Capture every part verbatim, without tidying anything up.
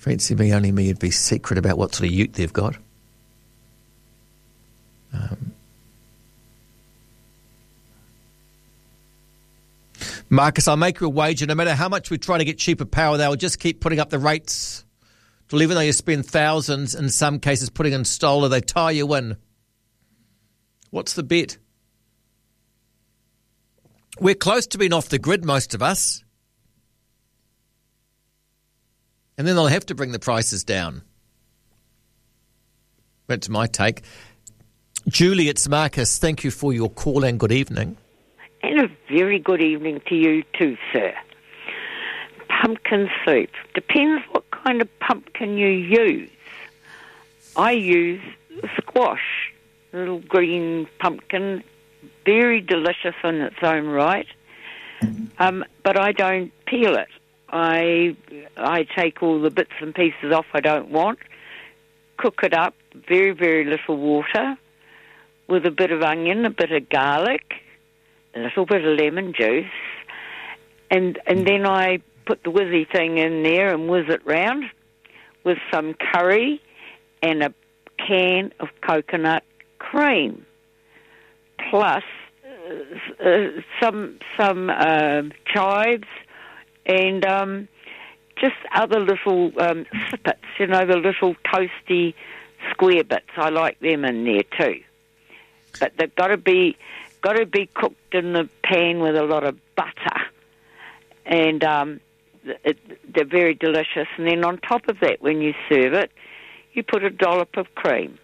Fancy me, only me would be secret about what sort of ute they've got. Um, Marcus, I'll make you a wager. No matter how much we try to get cheaper power, they'll just keep putting up the rates. Till even though you spend thousands, in some cases putting in solar, they tie you in. What's the bet? We're close to being off the grid, most of us. And then they'll have to bring the prices down. That's my take. Julie, it's Marcus. Thank you for your call and good evening. And a very good evening to you too, sir. Pumpkin soup. Depends what kind of pumpkin you use. I use squash, little green pumpkin, very delicious in its own right. Um, but I don't peel it. I I take all the bits and pieces off I don't want, cook it up, very, very little water, with a bit of onion, a bit of garlic, a little bit of lemon juice, and and then I put the whizzy thing in there and whiz it round with some curry and a can of coconut cream, plus uh, uh, some some uh, chives and um, just other little um, sippets, you know, the little toasty square bits. I like them in there too, but they've got to be got to be cooked in the pan with a lot of butter, and um, it, they're very delicious. And then on top of that, when you serve it, you put a dollop of cream.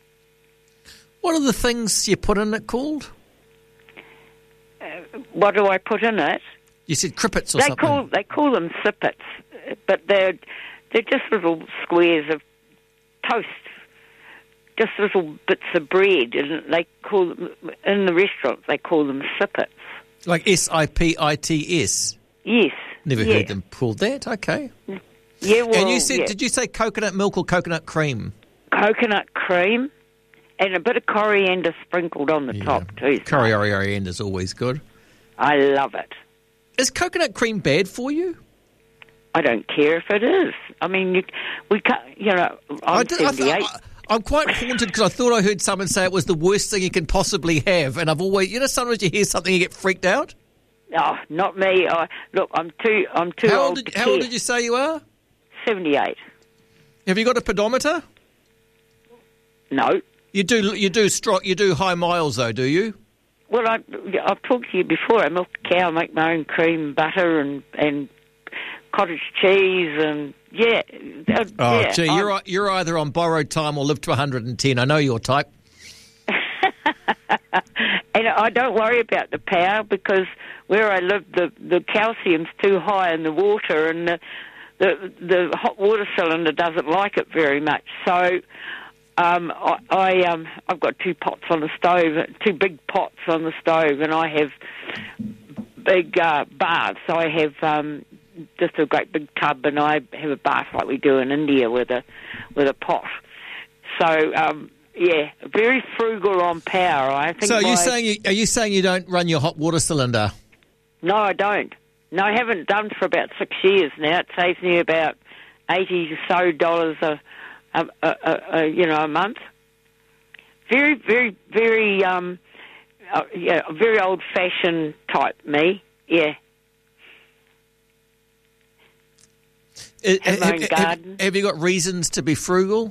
What are the things you put in it called? Uh, what do I put in it? You said crippets or they something. Call, they call them sippets, but they're, they're just little squares of toast, just little bits of bread, and they call them, in the restaurants, they call them sippets. Like S I P I T S? Yes. Never yeah. heard them called that. Okay. Yeah, well, and you said, yeah. did you say coconut milk or coconut cream? Coconut cream and a bit of coriander sprinkled on the yeah. top too. Coriander is always good. I love it. Is coconut cream bad for you? I don't care if it is. I mean, you, we can't, you know, I'm I did, I seventy-eight. th- I, I'm quite haunted because I thought I heard someone say it was the worst thing you can possibly have, and I've always, you know, sometimes you hear something you get freaked out. Oh, not me. I, look, I'm too, I'm too how old. Old did, to how care. old did you say you are? seventy-eight. Have you got a pedometer? No. You do. You do. Stro- you do high miles though, do you? Well, I, I've talked to you before. I milk a cow, make my own cream, butter, and and cottage cheese, and yeah. Uh, Oh, yeah, gee, you're you're either on borrowed time or live to one hundred and ten. I know your type. And I don't worry about the power because where I live, the the calcium's too high in the water, and the the, the hot water cylinder doesn't like it very much. So. Um, I, I um, I've got two pots on the stove, two big pots on the stove, and I have big uh, baths. So I have um, just a great big tub, and I have a bath like we do in India with a with a pot. So um, yeah, very frugal on power. I think. So are you my, saying you, are you saying you don't run your hot water cylinder? No, I don't. No, I haven't done for about six years now. It saves me about eighty or so dollars a. A, a, a, you know, a month. Very, very, very, um, uh, yeah, very old-fashioned type. Me, yeah. Have, have my own have, garden. Have, have you got reasons to be frugal?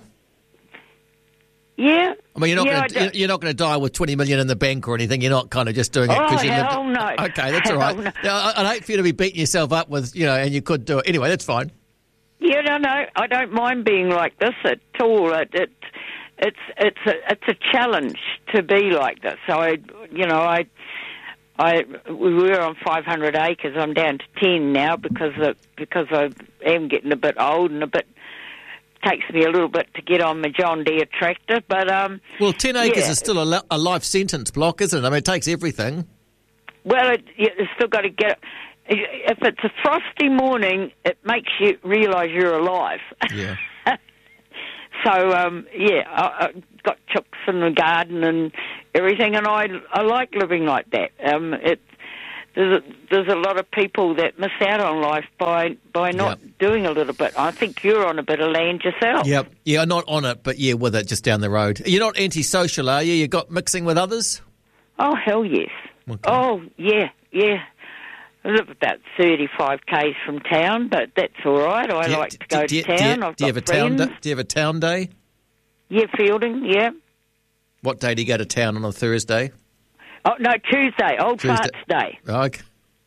Yeah. I mean, you're not yeah, going to you're not going to die with twenty million in the bank or anything. You're not kind of just doing it oh, because you hell lived. no. Okay, that's hell all right. No. Now, I, I'd hate for you to be beating yourself up with, you know, and you could do it anyway. That's fine. Yeah, no, no, I don't mind being like this at all. It, it, it's it's a it's a challenge to be like this. So I, you know, I, I we were on five hundred acres. I'm down to ten now because of, because I am getting a bit old and a bit takes me a little bit to get on my John Deere tractor. But um, well, ten acres yeah. is still a, a life sentence block, isn't it? I mean, it takes everything. Well, it, it's still got to get. If it's a frosty morning, it makes you realise you're alive. Yeah. so, um, yeah, I, I got chooks in the garden and everything, and I, I like living like that. Um, it, there's a, there's a lot of people that miss out on life by by not Yep. doing a little bit. I think you're on a bit of land yourself. Yep. Yeah, not on it, but yeah, with it, just down the road. You're not antisocial, are you? You got mixing with others? Oh, hell yes. Okay. Oh, yeah, yeah. I live about thirty-five kays from town, but that's all right. I Do you- like to do- go do you- to do you- town. I've do you got have a town friends. day? Do you have a town day? Yeah, Fielding, yeah. What day do you go to town on a Thursday? Oh, no, Tuesday, Old Tuesday. Farts Day. Okay.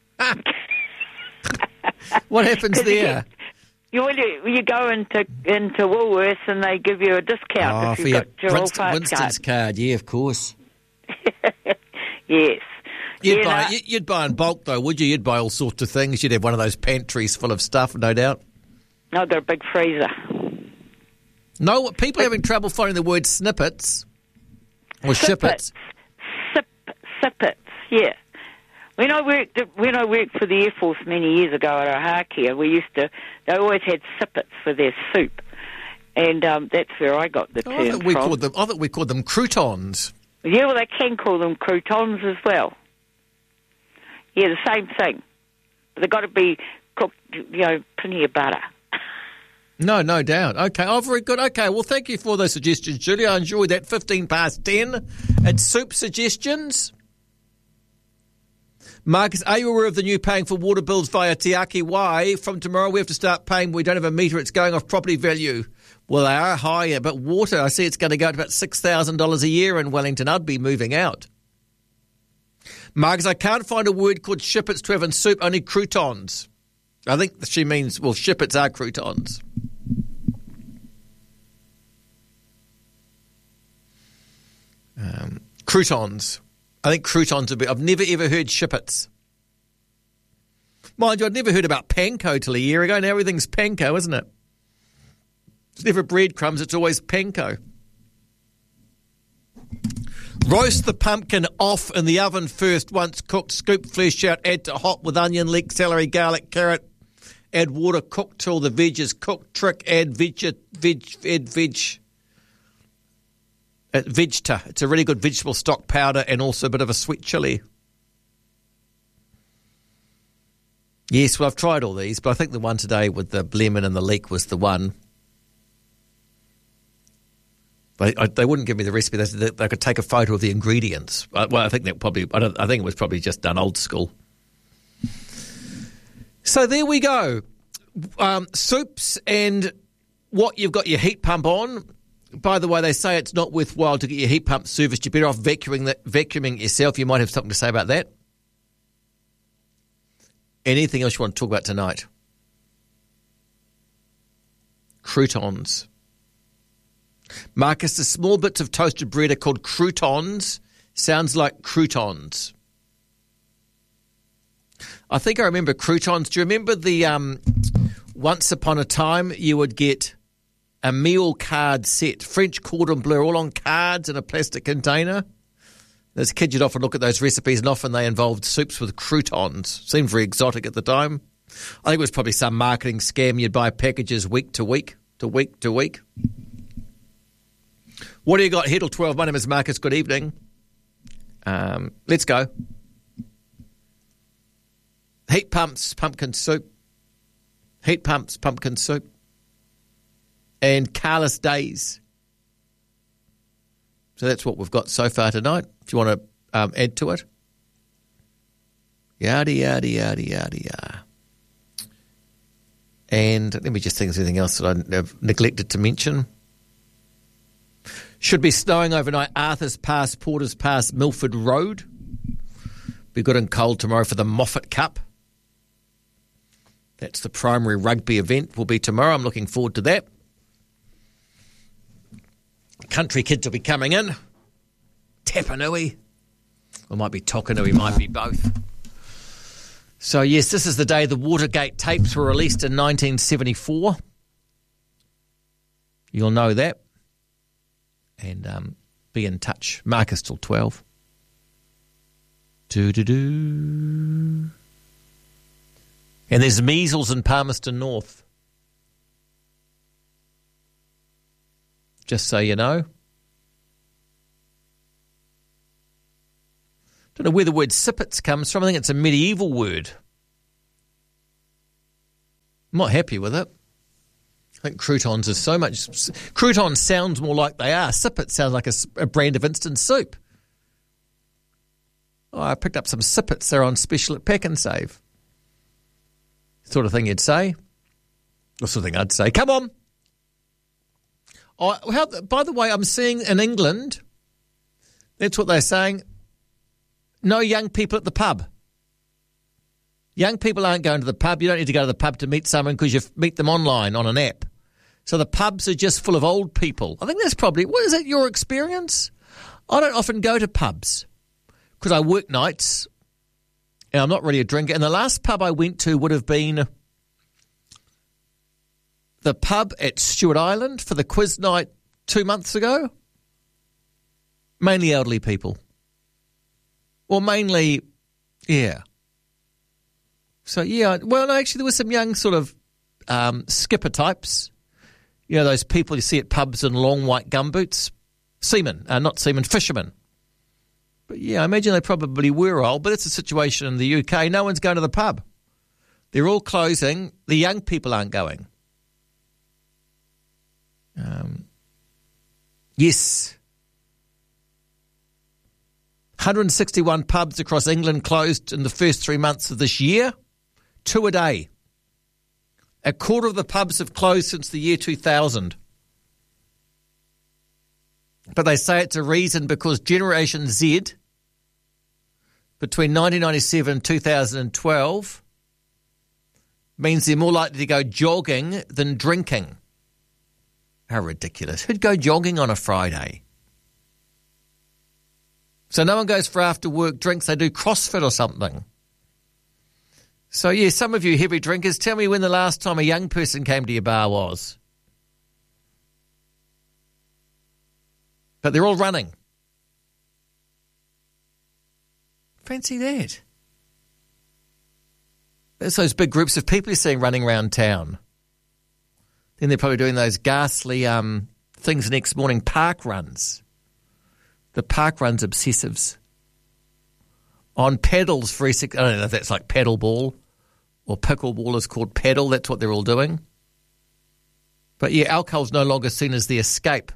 What happens 'Cause you there? get- You, when you, you go into into Woolworths and they give you a discount Oh, if for you've your got your Old Winston, Farts Winston's card. card. Yeah, of course. Yes. You'd Yeah, buy no, you- you'd buy in bulk though, would you? You'd buy all sorts of things. You'd have one of those pantries full of stuff, no doubt. I've got a big freezer. No, people are having trouble finding the word snippets or shippets. Sip, sippets, yeah. When I worked at- when I worked for the Air Force many years ago at Ohakia, we used to they always had sippets for their soup, and um, that's where I got the Oh, I term thought we from. called them. I thought we called them croutons. Yeah, well, they can call them croutons as well. Yeah, the same thing. But they've got to be cooked, you know, plenty of butter. No, no doubt. Okay, oh, very good. Okay, well, thank you for those suggestions, Julie. I enjoyed that. Fifteen past ten. It's soup suggestions. Marcus, are you aware of the new paying for water bills via Te Ake? Why? From tomorrow we have to start paying. We don't have a meter. It's going off property value. Well, they are higher, but water, I see it's going to go to about six thousand dollars a year in Wellington. I'd be moving out. Marcus, I can't find a word called shippets to have in soup, only croutons. I think she means, well, shippets are croutons. Um, croutons. I think croutons would be. I've never ever heard shippets. Mind you, I'd never heard about panko till a year ago. Now everything's panko, isn't it? It's never breadcrumbs, it's always panko. Roast the pumpkin off in the oven first. Once cooked, scoop flesh out, add to hot with onion, leek, celery, garlic, carrot. Add water, cook till the veg is cooked. Trick, add veg, veg, add veg. Uh, Vegeta. It's a really good vegetable stock powder and also a bit of a sweet chilli. Yes, well, I've tried all these, but I think the one today with the lemon and the leek was the one. They, I, they wouldn't give me the recipe. They said that they could take a photo of the ingredients. Uh, well, I think that probably. I, don't, I think it was probably just done old school. So there we go. Um, soups and what you've got your heat pump on. By the way, they say it's not worthwhile to get your heat pump serviced. You're better off vacuuming, that, vacuuming yourself. You might have something to say about that. Anything else you want to talk about tonight? Croutons. Marcus, the small bits of toasted bread are called croutons. Sounds like croutons. I think I remember croutons. Do you remember the um, once upon a time you would get a meal card set, French cordon bleu, all on cards in a plastic container? As kids, you'd often look at those recipes and often they involved soups with croutons. Seemed very exotic at the time. I think it was probably some marketing scam. You'd buy packages week to week, to week to week. What do you got, Heddle twelve? My name is Marcus. Good evening. Um, let's go. Heat pumps, pumpkin soup. Heat pumps, pumpkin soup. And carless days. So that's what we've got so far tonight. If you want to um, add to it. Yada, yada, yada, yada, yada. And let me just think of anything else that I've neglected to mention. Should be snowing overnight. Arthur's Pass, Porter's Pass, Milford Road. Be good and cold tomorrow for the Moffat Cup. That's the primary rugby event. Will be tomorrow. I'm looking forward to that. Country kids will be coming in. Tapanui. Or might be Tokanui, might be both. So, yes, this is the day the Watergate tapes were released in nineteen seventy-four. You'll know that. And um, be in touch. Marcus till twelve. Do-do-do. And there's measles in Palmerston North. Just so you know. don't know where the word sippets comes from. I think it's a medieval word. I'm not happy with it. I think croutons is so much... Croutons sounds more like they are. Sippet sounds like a, a brand of instant soup. Oh, I picked up some sippets. They're on special at Pack and Save. Sort of thing you'd say. Or sort of thing I'd say. Come on. Oh, how, by the way, I'm seeing in England, that's what they're saying, no young people at the pub. Young people aren't going to the pub. You don't need to go to the pub to meet someone because you meet them online on an app. So the pubs are just full of old people. I think that's probably, what is that, your experience? I don't often go to pubs because I work nights and I'm not really a drinker. And the last pub I went to would have been the pub at Stewart Island for the quiz night two months ago. Mainly elderly people. Or mainly, yeah. So, yeah, well, no, actually, there were some young sort of um, skipper types. You know, those people you see at pubs in long white gumboots. Seamen, uh, not seamen, fishermen. But, yeah, I imagine they probably were old, but it's a situation in the U K. No one's going to the pub. They're all closing. The young people aren't going. Um, yes. one hundred sixty-one pubs across England closed in the first three months of this year. Two a day. A quarter of the pubs have closed since the year two thousand. But they say it's a reason because Generation Z, between nineteen ninety-seven and two thousand twelve, means they're more likely to go jogging than drinking. How ridiculous. Who'd go jogging on a Friday? So no one goes for after work drinks, they do CrossFit or something. So, yeah, some of you heavy drinkers, tell me when the last time a young person came to your bar was. But they're all running. Fancy that. There's those big groups of people you're seeing running around town. Then they're probably doing those ghastly um, things the next morning, park runs. The park runs obsessives. On paddles for, I don't know if that's like paddle ball or pickleball is called paddle. That's what they're all doing. But yeah, alcohol's no longer seen as the escape.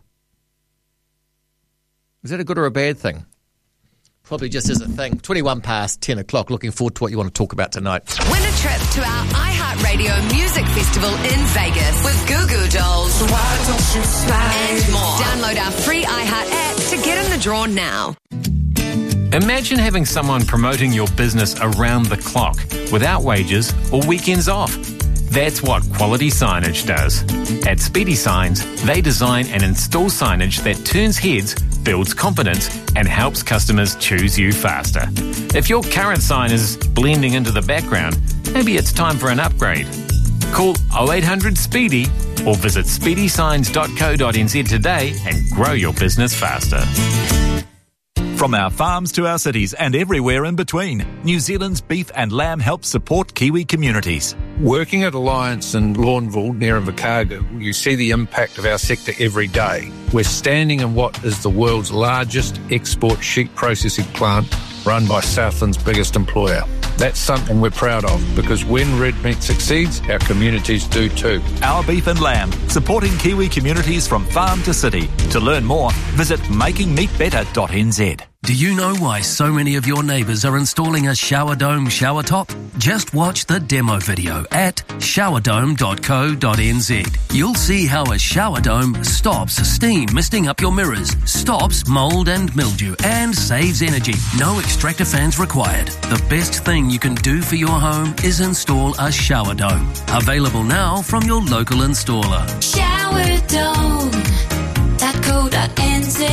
Is that a good or a bad thing? Probably just as a thing. twenty-one past ten o'clock. Looking forward to what you want to talk about tonight. Win a trip to our iHeartRadio Music Festival in Vegas with Goo Goo Dolls. Why don't you slide? And more. Download our free iHeart app to get in the draw now. Imagine having someone promoting your business around the clock without wages or weekends off. That's what Quality Signage does. At Speedy Signs, they design and install signage that turns heads, builds confidence, and helps customers choose you faster. If your current sign is blending into the background, maybe it's time for an upgrade. Call oh eight hundred SPEEDY or visit speedy signs dot co dot n z today and grow your business faster. From our farms to our cities and everywhere in between, New Zealand's beef and lamb helps support Kiwi communities. Working at Alliance in Lawnville near Invercargill, you see the impact of our sector every day. We're standing in what is the world's largest export sheep processing plant run by Southland's biggest employer. That's something we're proud of because when red meat succeeds, our communities do too. Our beef and lamb, supporting Kiwi communities from farm to city. To learn more, visit making meat better dot n z. Do you know why so many of your neighbours are installing a shower dome shower top? Just watch the demo video at shower dome dot co dot n z. You'll see how a shower dome stops steam misting up your mirrors, stops mould and mildew, and saves energy. No extractor fans required. The best thing you can do for your home is install a shower dome. Available now from your local installer. shower dome dot co dot n z.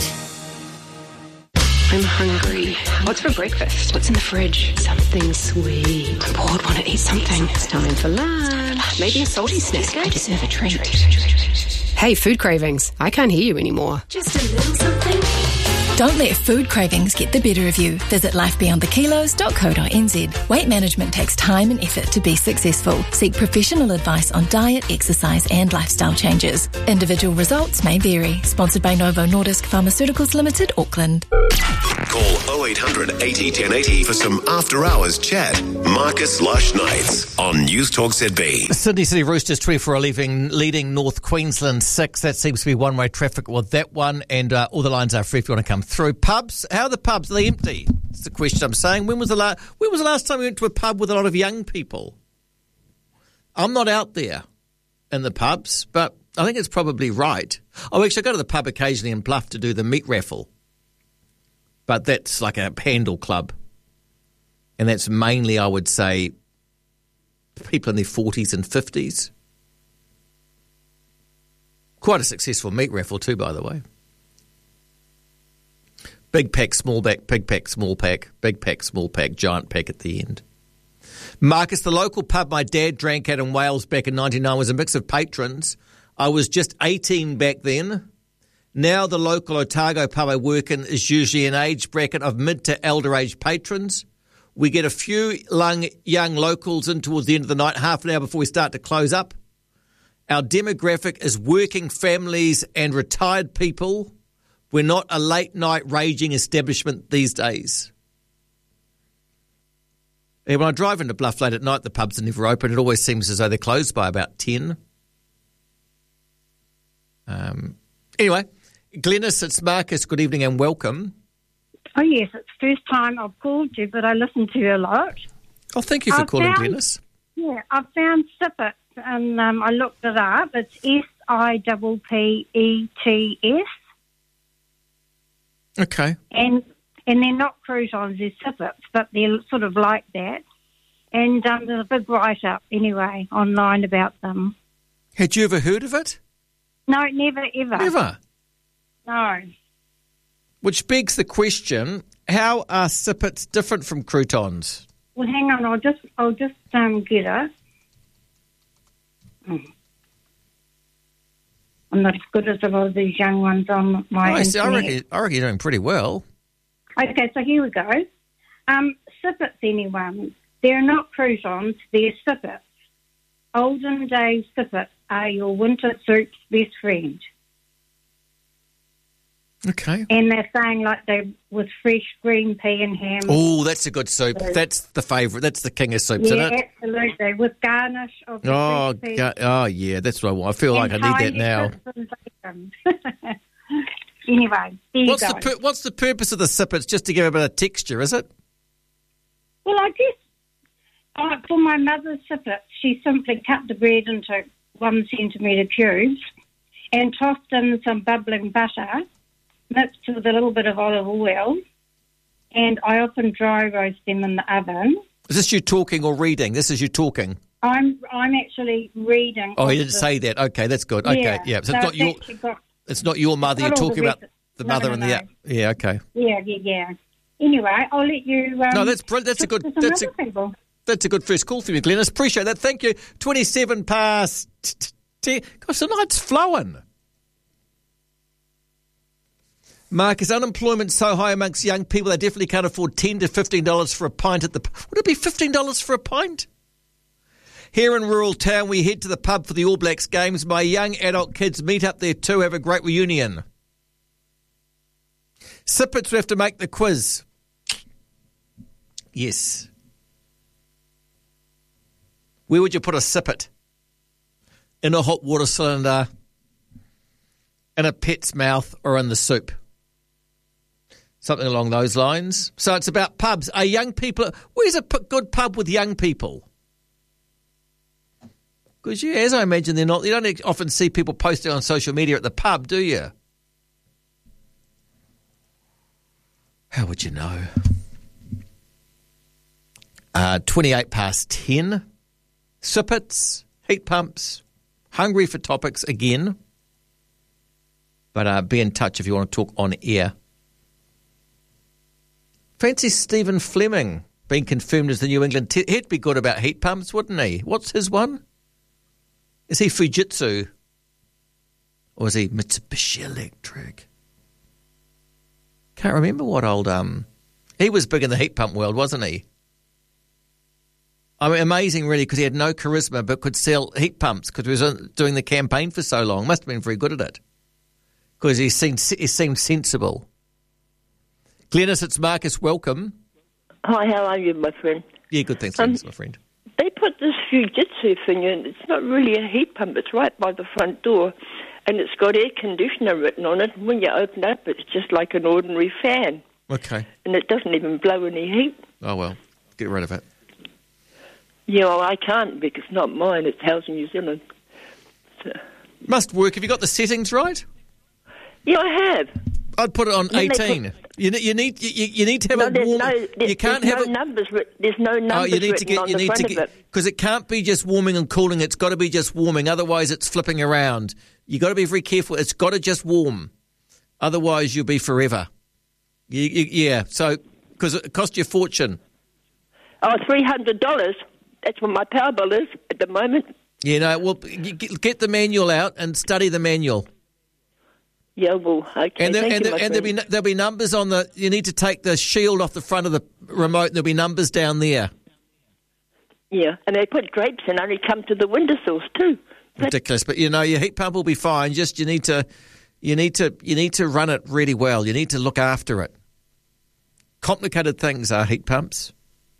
I'm hungry. What's for breakfast? What's in the fridge? Something sweet. I'm bored, want to eat something. It's time for lunch. Maybe a salty snack. I deserve a treat. Hey, food cravings. I can't hear you anymore. Just a little something. Don't let food cravings get the better of you. Visit life beyond the kilos dot co dot n z. Weight management takes time and effort to be successful. Seek professional advice on diet, exercise and lifestyle changes. Individual results may vary. Sponsored by Novo Nordisk Pharmaceuticals Limited, Auckland. Call oh eight hundred eighty ten eighty for some after-hours chat. Marcus Lush Nights on News Talk Z B. Sydney City Roosters twenty-four are leaving, leading North Queensland six. That seems to be one-way traffic with that one, and uh, all the lines are free if you want to come through. Pubs, how are the pubs? Are they empty? That's the question I'm saying. When was the la- When was the last time we went to a pub with a lot of young people? I'm not out there in the pubs, but I think it's probably right. Oh, actually, I go to the pub occasionally in Bluff to do the meat raffle, but that's like a handle club, and that's mainly, I would say, people in their forties and fifties. Quite a successful meat raffle too, by the way. Big pack, small pack, big pack, small pack, big pack, small pack, giant pack at the end. Marcus, the local pub my dad drank at in Wales back in ninety-nine was a mix of patrons. I was just eighteen back then. Now the local Otago pub I work in is usually an age bracket of mid to elder age patrons. We get a few young locals in towards the end of the night, half an hour before we start to close up. Our demographic is working families and retired people. We're not a late-night raging establishment these days. Yeah, when I drive into Bluff late at night, the pubs are never open. It always seems as though they're closed by about ten. Um, anyway, Glenys, it's Marcus. Good evening and welcome. Oh, yes, it's the first time I've called you, but I listen to you a lot. Oh, thank you for I've calling, found, Glenys. Yeah, I found Sippet, and um, I looked it up. It's S I P P E T S. Okay. And and they're not croutons, they're Sippets, but they're sort of like that. And um, there's a big write-up, anyway, online about them. Had you ever heard of it? No, never, ever. Never? No. Which begs the question, how are Sippets different from croutons? Well, hang on, I'll just I'll just um, get it. Hmm. I'm not as good as a lot of these young ones on my oh, I, see, I, internet. reckon, I reckon you're doing pretty well. Okay, so here we go. Um, Sippets, anyone. They're not croutons, they're Sippets. Olden days Sippets are your winter soup's best friend. Okay. And they're saying like they with fresh green pea and ham. Oh, that's a good soup. That's the favourite. That's the king of soups, yeah, isn't it? Absolutely. With garnish of the Oh, fresh pea. ga- oh, yeah, that's what I want. I feel like I and need that tiny now. crisps and bacon. Anyway, there What's you the go. pur- What's the purpose of the Sippets? Just to give a bit of texture, is it? Well, I guess uh, for my mother's Sippet, she simply cut the bread into one centimetre cubes and tossed in some bubbling butter, mixed with a little bit of olive oil, and I often dry roast them in the oven. Is this you talking or reading? This is you talking. I'm I'm actually reading. Oh, off you didn't the- say that. Okay, that's good. Okay, yeah. Yeah, So so it's not it's your. actually got- It's not your mother. You're got all talking the about rest- the no, mother no, and no. the. Yeah. Okay. Yeah, yeah, yeah. Anyway, I'll let you. Um, No, that's brilliant. That's a talk good. to some That's a. other people. That's a good first call from you, Glenys. Appreciate that. Thank you. Twenty-seven past. T- Gosh, the night's flowing. Mark, is unemployment so high amongst young people they definitely can't afford ten to fifteen dollars for a pint at the... Would it be fifteen dollars for a pint? Here in rural town, we head to the pub for the All Blacks games. My young adult kids meet up there too, have a great reunion. Sippets, we have to make the quiz. Yes. Where would you put a sippet? In a hot water cylinder, in a pet's mouth, or in the soup? Something along those lines. So it's about pubs. Are young people... Where's a p- good pub with young people? Because, yeah, as I imagine, they're not... You don't often see people posting on social media at the pub, do you? How would you know? Uh, twenty-eight past ten. Sippets, heat pumps, hungry for topics again. But uh, be in touch if you want to talk on air. Fancy Stephen Fleming being confirmed as the New England... Te- He'd be good about heat pumps, wouldn't he? What's his one? Is he Fujitsu? Or is he Mitsubishi Electric? Can't remember what old... um. He was big in the heat pump world, wasn't he? I mean, amazing, really, because he had no charisma but could sell heat pumps because he was doing the campaign for so long. Must have been very good at it because he seemed, he seemed sensible. Glenys, it's Marcus. Welcome. Hi, how are you, my friend? Yeah, good, thanks, Um, Glenys, my friend. They put this Fujitsu thing in. It's not really a heat pump. It's right by the front door, and it's got air conditioner written on it. When you open up, it's just like an ordinary fan, Okay. and it doesn't even blow any heat. Oh, well, get rid of it. Yeah, well, I can't because it's not mine. It's Housing New Zealand. So, Must work. Have you got the settings right? yeah, I have. I'd put it on Then they eighteen. put- You, ne- you need you, you need to have No, it there's warm. no, there's, you can't there's have no it. numbers. Writ- there's no numbers Oh, you need written to get. on You the need front to of get it. because it can't be just warming and cooling. It's got to be just warming. Otherwise, it's flipping around. You got to be very careful. It's got to just warm. Otherwise, you'll be forever. You, you, yeah. So because it cost you a fortune. Oh, three hundred dollars. That's what my power bill is at the moment. You know. Well, you get, get the manual out and study the manual. Yeah, well, okay. And, there, thank and, you, there, my and there'll be friend. there'll be numbers on the. You need to take the shield off the front of the remote. And there'll be numbers down there. Yeah, and they put drapes and only come to the windowsills too. Ridiculous, but you know your heat pump will be fine. Just you need to, you need to, you need to run it really well. You need to look after it. Complicated things are heat pumps.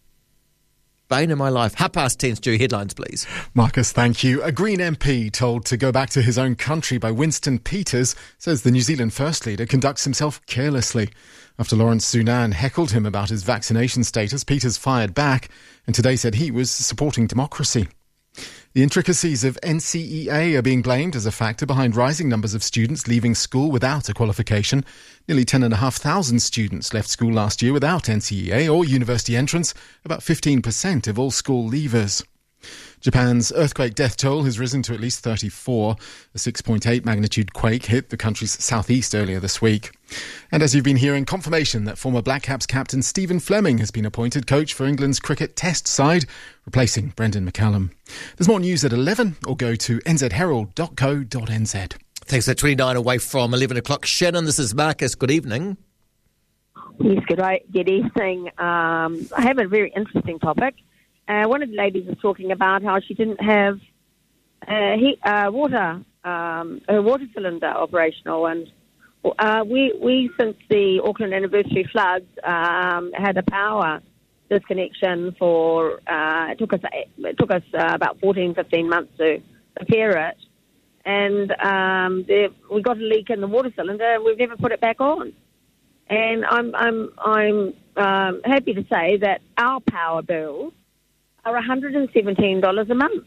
Bane of my life. Half past ten, Stu. Headlines, please. Marcus, thank you. A Green M P told to go back to his own country by Winston Peters says the New Zealand First Leader conducts himself carelessly. After Lawrence Sunan heckled him about his vaccination status, Peters fired back and today said he was supporting democracy. The intricacies of N C E A are being blamed as a factor behind rising numbers of students leaving school without a qualification. Nearly ten thousand five hundred students left school last year without N C E A or university entrance, about fifteen percent of all school leavers. Japan's earthquake death toll has risen to at least thirty-four. A six point eight magnitude quake hit the country's southeast earlier this week. And as you've been hearing, confirmation that former Black Caps captain Stephen Fleming has been appointed coach for England's cricket test side, replacing Brendan McCallum. There's more news at eleven, or go to n z herald dot co dot n z. Thanks. At twenty-nine away from eleven o'clock. Shannon, this is Marcus. Good evening. Yes, good, good evening. Um, I have a very interesting topic. Uh, one of the ladies was talking about how she didn't have uh, heat, uh, water, um, her water cylinder operational, and uh, we, we since the Auckland anniversary floods, um, had a power disconnection for. Uh, it took us it took us uh, about fourteen, fifteen months to repair it, and um, there, we got a leak in the water cylinder, and we've never put it back on. And I'm I'm I'm um, happy to say that our power bills are one hundred seventeen dollars a month.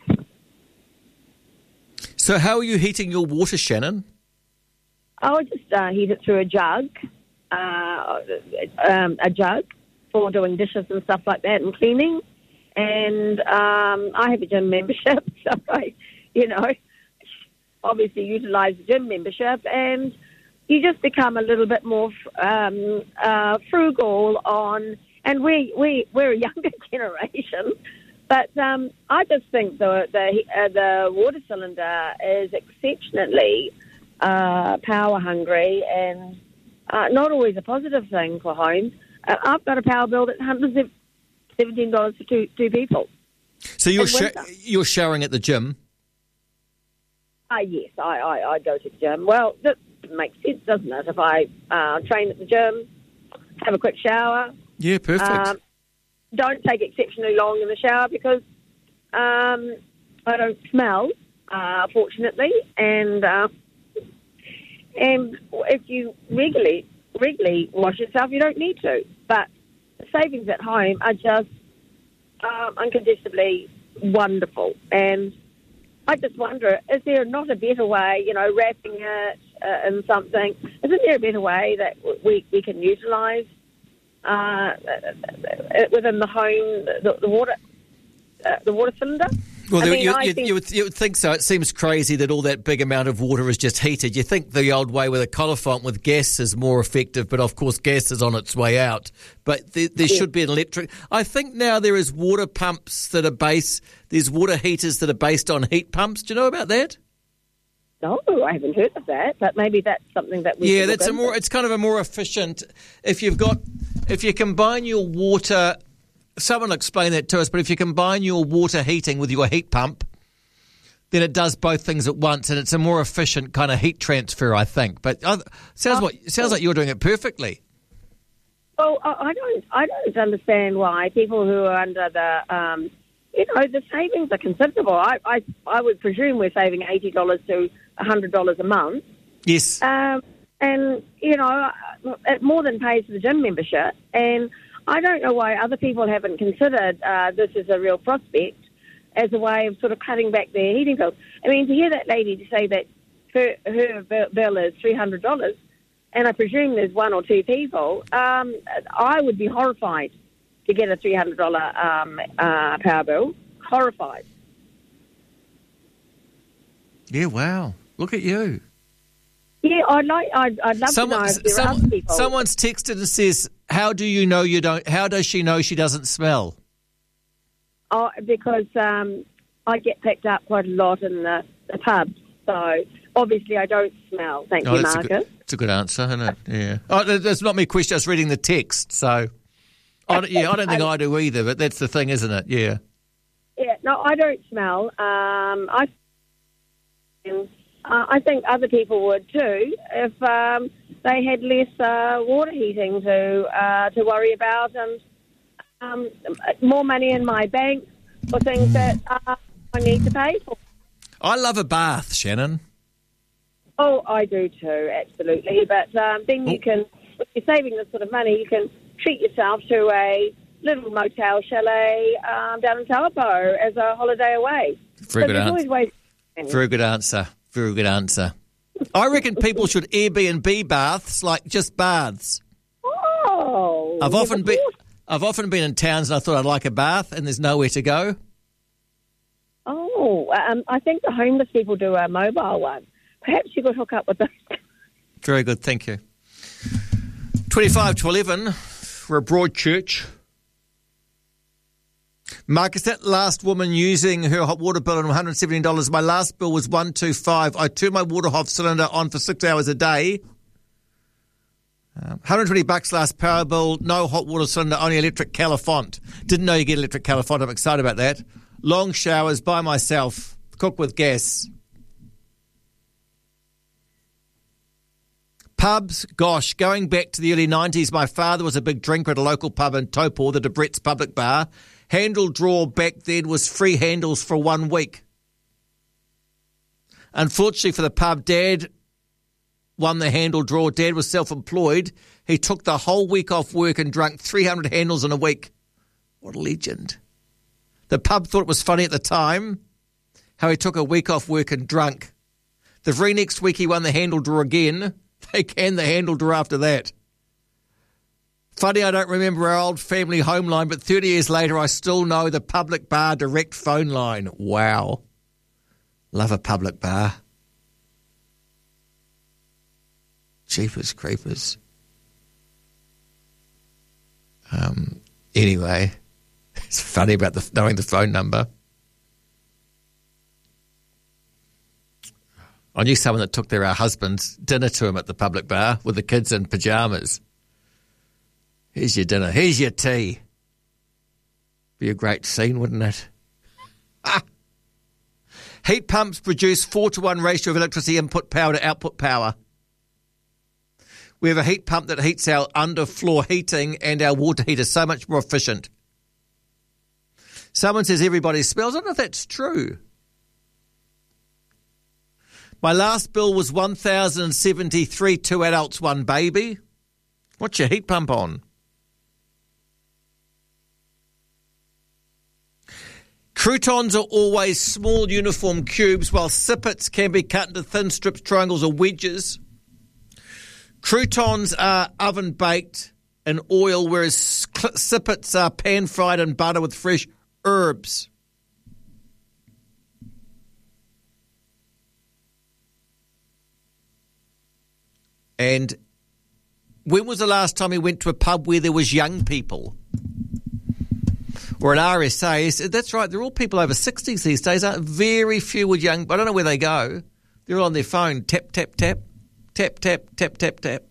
So how are you heating your water, Shannon? I would just uh, heat it through a jug, uh, um, a jug for doing dishes and stuff like that and cleaning. And um, I have a gym membership, so I, you know, obviously utilise the gym membership, and you just become a little bit more um, uh, frugal on. And we we we're a younger generation. But um, I just think the the, uh, the water cylinder is exceptionally uh, power hungry, and uh, not always a positive thing for homes. Uh, I've got a power bill that's one hundred seventeen dollars for two two people. So you're In sh- winter. you're showering at the gym? Ah, yes, I, I, I go to the gym. Well, that makes sense, doesn't it? If I uh, train at the gym, have a quick shower. Yeah, perfect. Um, don't take exceptionally long in the shower because um, I don't smell, uh, fortunately, and uh, and if you regularly regularly wash yourself, you don't need to. But the savings at home are just um, uncontestably wonderful, and I just wonder, is there not a better way, you know, wrapping it uh, in something? Isn't there a better way that we we can utilise Uh, within the home, the, the water, uh, the water cylinder? Well, I you, mean, you, I you, think- you, would, you would think so. It seems crazy that all that big amount of water is just heated. You think the old way with a colophant with gas is more effective, but of course gas is on its way out. But there, there Yeah. should be an electric... I think now there is water pumps that are based... There's water heaters that are based on heat pumps. Do you know about that? No, I haven't heard of that, but maybe that's something that we Yeah, should look that's a into. more. It's kind of a more efficient. If you've got, if you combine your water, someone will explain that to us. But if you combine your water heating with your heat pump, then it does both things at once, and it's a more efficient kind of heat transfer, I think. But uh, sounds Oh, what sounds like you're doing it perfectly. Well, I I don't, I don't understand why people who are under the, um, you know, the savings are considerable. I, I, I would presume we're saving eighty dollars to one hundred dollars a month. Yes. Um, and, you know, it more than pays for the gym membership. And I don't know why other people haven't considered uh, this as a real prospect as a way of sort of cutting back their heating bills. I mean, to hear that lady to say that her, her bill is three hundred dollars, and I presume there's one or two people, um, I would be horrified to get a three hundred dollars um, uh, power bill. Horrified. Yeah, wow. Look at you. Yeah, I'd like. I'd, I'd love Someone, to know if there some, are other people. Someone's texted and says, "How do you know you don't? How does she know she doesn't smell?" Oh, because um, I get picked up quite a lot in the, the pubs, so obviously I don't smell. Thank Oh, you, that's a Marcus. good, that's a good answer, isn't it? Yeah. Oh, that's not me question. Just reading the text. So, I don't, yeah, I don't think I do either. But that's the thing, isn't it? Yeah. Yeah, no, I don't smell. Um, I, uh, I think other people would too if um, they had less uh, water heating to uh, to worry about and um, more money in my bank for things that uh, I need to pay for. I love a bath, Shannon. Oh, I do too, absolutely. But um, then you can, if you're saving this sort of money, you can treat yourself to a little motel chalet um, down in Taupo as a holiday away. Very so good there's answer. always ways. Very good answer. Very good answer. I reckon people should Airbnb baths, like just baths. Oh, I've never often been, thought- I've often been in towns and I thought I'd like a bath, and there's nowhere to go. Oh, um, I think the homeless people do a mobile one. Perhaps you could hook up with those. Very good, thank you. Twenty-five to eleven. We're a broad church. Marcus, that last woman using her hot water bill on one hundred seventeen dollars. My last bill was one hundred twenty-five dollars. I turned my water hot cylinder on for six hours a day. Um, one hundred twenty bucks last power bill. No hot water cylinder, only electric Califont. Didn't know you get electric Califont. I'm excited about that. Long showers by myself. Cook with gas. Pubs, gosh, going back to the early nineties, my father was a big drinker at a local pub in Taupo, the Debrett's Public Bar. Handle drawer back then was free handles for one week. Unfortunately for the pub, Dad won the handle drawer. Dad was self-employed. He took the whole week off work and drank three hundred handles in a week. What a legend. The pub thought it was funny at the time how he took a week off work and drunk. The very next week he won the handle drawer again. They canned the handle drawer after that. Funny I don't remember our old family home line, but thirty years later I still know the public bar direct phone line. Wow. Love a public bar. Jeepers creepers. Um. Anyway, it's funny about the, knowing the phone number. I knew someone that took their uh, husband's dinner to him at the public bar with the kids in pyjamas. Here's your dinner. Here's your tea. Be a great scene, wouldn't it? Ah. Heat pumps produce four to one ratio of electricity input power to output power. We have a heat pump that heats our underfloor heating and our water heater so much more efficient. Someone says everybody smells. I don't know if that's true. My last bill was one thousand seventy-three, two adults, one baby. What's your heat pump on? Croutons are always small uniform cubes, while sippets can be cut into thin strips, triangles or wedges. Croutons are oven-baked in oil, whereas sippets are pan-fried in butter with fresh herbs. And when was the last time you went to a pub where there was young people? Or an R S A? That's right, they're all people over sixties these days. Aren't very few with young. I don't know where they go. They're all on their phone. Tap, tap, tap. Tap, tap, tap, tap, tap.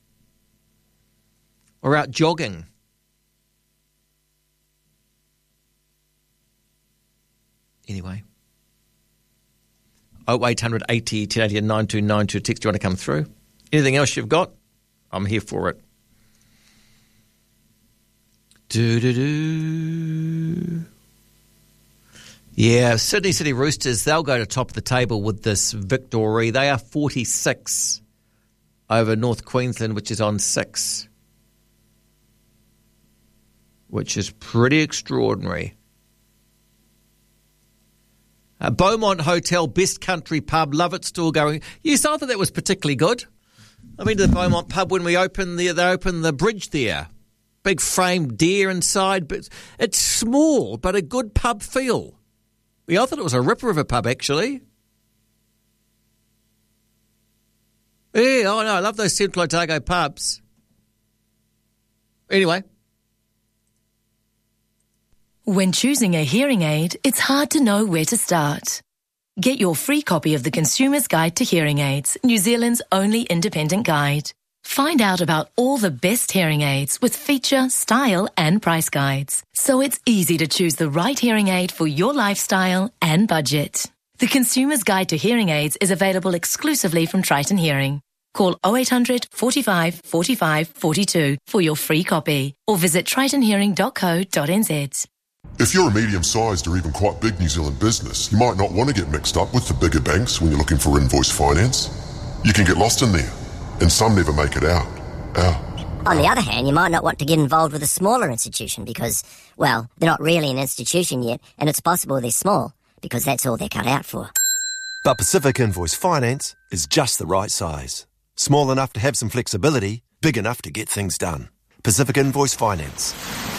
Or out jogging. Anyway. oh eight hundred eighty, ten eighty and nine two nine two. Text, do you want to come through? Anything else you've got? I'm here for it. Do-do-do. Yeah, Sydney City Roosters, they'll go to top of the table with this victory. They are forty-six over North Queensland, which is on six, which is pretty extraordinary. Uh, Beaumont Hotel, best country pub, love it, still going. Yes, I thought that was particularly good. I've been to the Beaumont pub when we opened the, they opened the bridge there. Big framed deer inside, but it's small, but a good pub feel. Yeah, I thought it was a ripper of a pub, actually. Yeah, oh no, I love those Central Otago pubs. Anyway. When choosing a hearing aid, it's hard to know where to start. Get your free copy of the Consumer's Guide to Hearing Aids, New Zealand's only independent guide. Find out about all the best hearing aids with feature, style and price guides. So it's easy to choose the right hearing aid for your lifestyle and budget. The Consumer's Guide to Hearing Aids is available exclusively from Triton Hearing. Call oh eight hundred, forty-five, forty-five, forty-two for your free copy or visit triton hearing dot co dot n z. If you're a medium-sized or even quite big New Zealand business, you might not want to get mixed up with the bigger banks when you're looking for invoice finance. You can get lost in there, and some never make it out. Out. On the other hand, you might not want to get involved with a smaller institution because, well, they're not really an institution yet, and it's possible they're small, because that's all they're cut out for. But Pacific Invoice Finance is just the right size. Small enough to have some flexibility, big enough to get things done. Pacific Invoice Finance.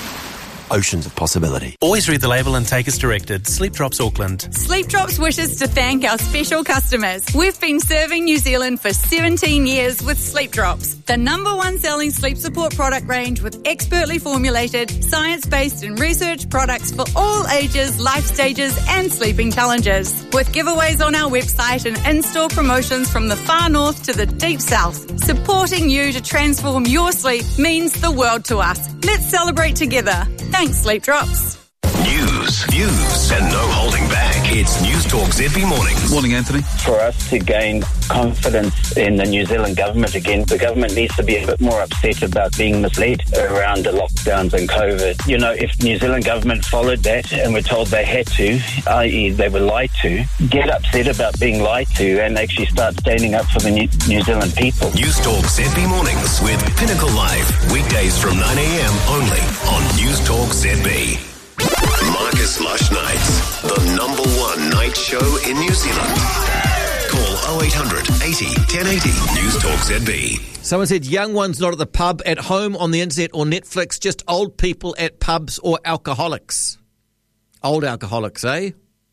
Oceans of possibility. Always read the label and take as directed. Sleep Drops Auckland. Sleep Drops wishes to thank our special customers. We've been serving New Zealand for seventeen years with Sleep Drops, the number one selling sleep support product range with expertly formulated, science-based and research products for all ages, life stages and sleeping challenges. With giveaways on our website and in-store promotions from the far north to the deep south, supporting you to transform your sleep means the world to us. Let's celebrate together. Thanks, Sleep Drops. News, views, and no holding back. It's News Talk Z B Mornings. Morning, Anthony. For us to gain confidence in the New Zealand government again, the government needs to be a bit more upset about being misled around the lockdowns and COVID. You know, if New Zealand government followed that and were told they had to, that is they were lied to, get upset about being lied to and actually start standing up for the New, New Zealand people. News Talk Z B Mornings with Pinnacle Live. Weekdays from nine a.m. only on News Talk Z B. Marcus Lush Nights, the number one night show in New Zealand. Call oh eight hundred eighty ten eighty. News Talk Z B. Someone said young ones not at the pub, at home, on the internet or Netflix, just old people at pubs or alcoholics. Old alcoholics, eh?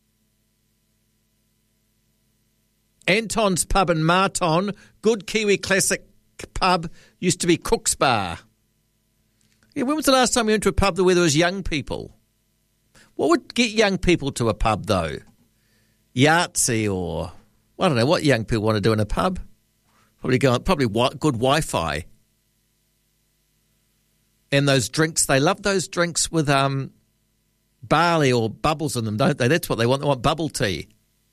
Anton's Pub in Marton, good Kiwi classic pub, used to be Cook's Bar. Yeah, when was the last time we went to a pub where there was young people? What would get young people to a pub, though? Yahtzee or, I don't know, what young people want to do in a pub? Probably go, probably good Wi-Fi. And those drinks, they love those drinks with um, barley or bubbles in them, don't they? That's what they want. They want bubble tea.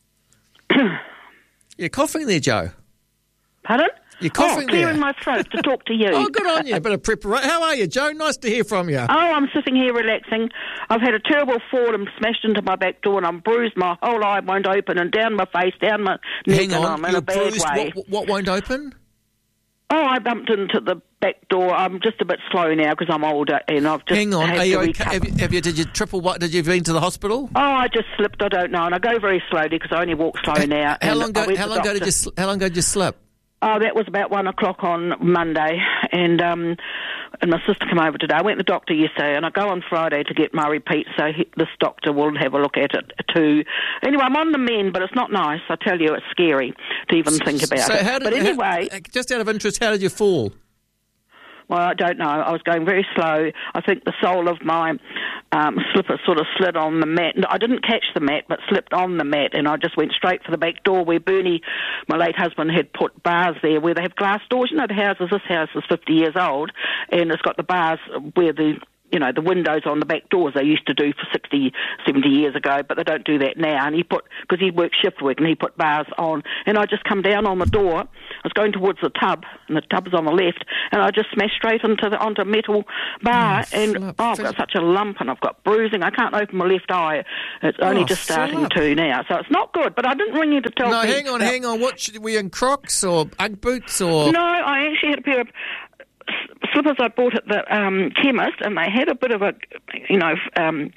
You're coughing there, Joe. Pardon? You're coughing oh, clearing there. my throat to talk to you. Oh, good on you. A bit of preparation. How are you, Joe? Nice to hear from you. Oh, I'm sitting here relaxing. I've had a terrible fall and smashed into my back door and I'm bruised. My whole eye won't open and down my face, down my neck. Hang on, and I'm in you're a bad bruised. way. What, what won't open? Oh, I bumped into the back door. I'm just a bit slow now because I'm older and I've just Hang on, had are you to okay? recover. Have you, have you, did you triple, what, did you been to the hospital? Oh, I just slipped. I don't know. And I go very slowly because I only walk slow now. How and long I ago, went how to long ago did doctor. you, sl- how long ago did you slip? Oh, that was about one o'clock on Monday, and um, and my sister came over today. I went to the doctor yesterday, and I go on Friday to get my repeat, so he, this doctor will have a look at it too. Anyway, I'm on the mend, but it's not nice. I tell you, it's scary to even think about so it. How did, but anyway... How, just out of interest, how did you fall? Well, I don't know. I was going very slow. I think the sole of my um, slipper sort of slid on the mat. I didn't catch the mat, but slipped on the mat, and I just went straight for the back door where Bernie, my late husband, had put bars there where they have glass doors. You know, the houses, this house is fifty years old, and it's got the bars where the you know, the windows on the back doors they used to do for sixty, seventy years ago, but they don't do that now. And he put, because he worked shift work, and he put bars on, and I just come down on the door. I was going towards the tub, and the tub's on the left, and I just smashed straight into the onto a metal bar, oh, and oh, I've got such a lump, and I've got bruising. I can't open my left eye. It's only oh, just starting flip. to now, so it's not good. But I didn't ring you to tell no, me. No, hang on, hang on. What should, were you in Crocs or Ugg boots or? No, I actually had a pair of slippers I bought at the um, chemist, and they had a bit of a, you know, um,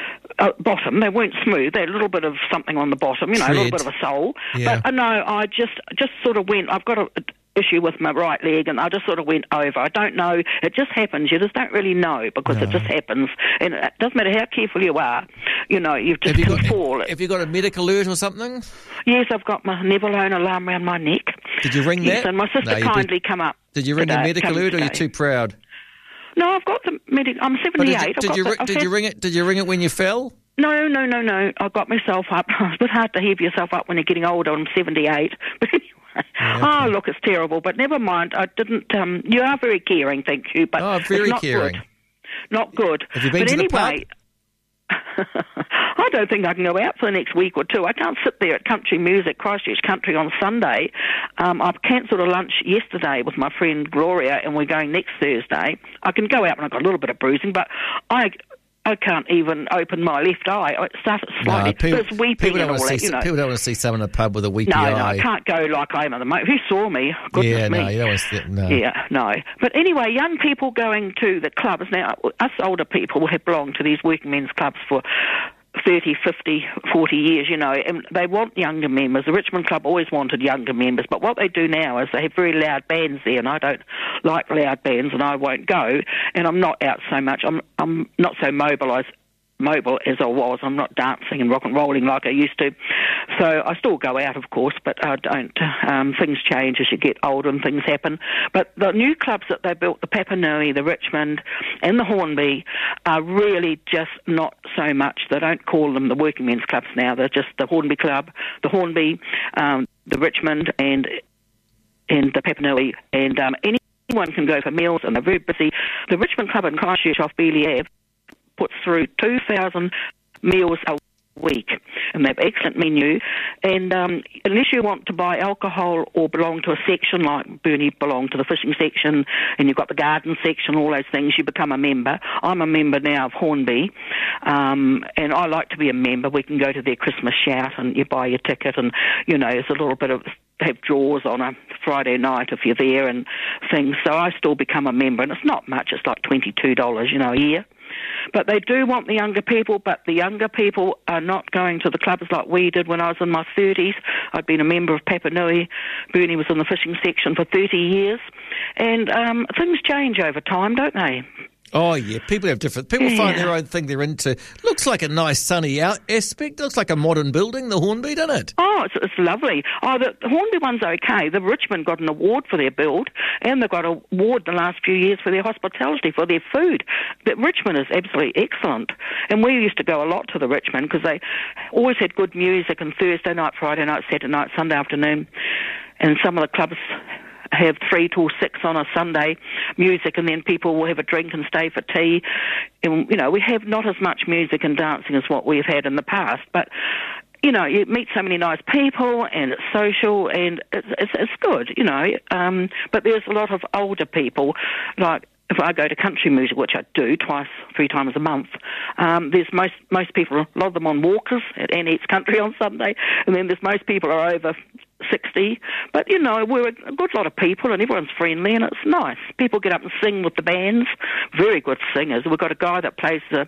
a bottom. They weren't smooth. They had a little bit of something on the bottom, you know, Tread. a little bit of a sole. Yeah. But uh, no, I just just sort of went. I've got a, a issue with my right leg, and I just sort of went over. I don't know. It just happens. You just don't really know because no. it just happens, and it doesn't matter how careful you are. You know, you just have you can got, fall. Have you got a medical alert or something? Yes, I've got my Neverlone alarm around my neck. Did you ring yes, that? and my sister no, kindly did, come up. Did you ring today, the medical alert, or are you too proud? No, I've got the medic. I'm seventy-eight. Did, you, did, you, the, did you ring it? Did you ring it when you fell? No, no, no, no. I got myself up. It's a bit hard to heave yourself up when you're getting older. I'm seventy-eight. But anyway, yeah, okay. oh look, it's terrible. But never mind. I didn't. Um, you are very caring, thank you. But oh, very it's not caring. Good. Not good. Have you been but to anyway, the pub? I don't think I can go out for the next week or two. I can't sit there at Country Music, Christchurch Country on Sunday. Um, I've cancelled a lunch yesterday with my friend Gloria, and we're going next Thursday. I can go out when I've got a little bit of bruising, but I I can't even open my left eye. It started slightly. No, people, it's weeping and all that, see, you know. People don't want to see someone in a pub with a weepy no, eye. No, I can't go like I am at the moment. If you saw me, goodness yeah, me. no, you don't want to see no. Yeah, no. But anyway, young people going to the clubs. Now, us older people have belonged to these working men's clubs for thirty, fifty, forty years, you know, and they want younger members. The Richmond Club always wanted younger members, but what they do now is they have very loud bands there, and I don't like loud bands, and I won't go, and I'm not out so much. I'm I'm not so mobilised. mobile as I was. I'm not dancing and rock and rolling like I used to. So I still go out, of course, but I don't. Um, things change as you get older and things happen. But the new clubs that they built, the Papanui, the Richmond and the Hornby, are really just not so much. They don't call them the working men's clubs now. They're just the Hornby Club, the Hornby, um, the Richmond and and the Papanui. And um, anyone can go for meals, and they're very busy. The Richmond Club in Christchurch off Beeley Ave puts through two thousand meals a week, and they have excellent menu. And um, unless you want to buy alcohol or belong to a section, like Bernie belonged to the fishing section, and you've got the garden section, all those things, you become a member. I'm a member now of Hornby, um, and I like to be a member. We can go to their Christmas shout, and you buy your ticket, and, you know, there's a little bit of... They have draws on a Friday night if you're there and things. So I still become a member, and it's not much. It's like twenty-two dollars, you know, a year. But they do want the younger people, but the younger people are not going to the clubs like we did when I was in my thirties. I'd been a member of Papanui. Bernie was in the fishing section for thirty years. And um, things change over time, don't they? Oh, yeah. People have different... People yeah. find their own thing they're into. Looks like a nice sunny out aspect. Looks like a modern building, the Hornby, doesn't it? Oh, it's, it's lovely. Oh, the, the Hornby one's okay. The Richmond got an award for their build, and they got an award the last few years for their hospitality, for their food. But Richmond is absolutely excellent. And we used to go a lot to the Richmond because they always had good music on Thursday night, Friday night, Saturday night, Sunday afternoon. And some of the clubs have three till six on a Sunday music, and then people will have a drink and stay for tea. And, you know, we have not as much music and dancing as what we've had in the past, but, you know, you meet so many nice people, and it's social, and it's, it's, it's good, you know. Um, but there's a lot of older people, like, if I go to country music, which I do twice, three times a month, um, there's most most people, a lot of them on walkers at Anne's Country on Sunday, and then there's most people are over sixty. But, you know, we're a good lot of people, and everyone's friendly, and it's nice. People get up and sing with the bands, very good singers. We've got a guy that plays the